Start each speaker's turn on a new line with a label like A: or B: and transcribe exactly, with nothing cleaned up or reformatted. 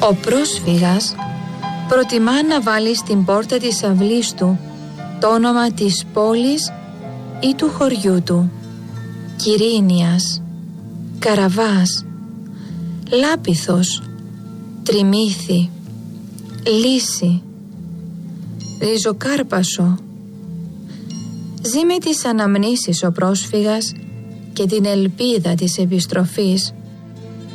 A: Ο πρόσφυγας προτιμά να βάλει στην πόρτα της αυλής του το όνομα της πόλης ή του χωριού του: Κυρίνιας, Καραβάς, Λάπιθος, Τριμήθη, Λύση, Ριζοκάρπασο. Ζει με τις αναμνήσεις ο πρόσφυγας και την ελπίδα της επιστροφής